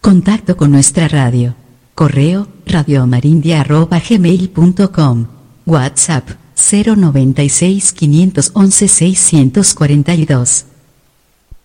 Contacto con nuestra radio. Correo radiomarindia@gmail.com. WhatsApp 096 511 642.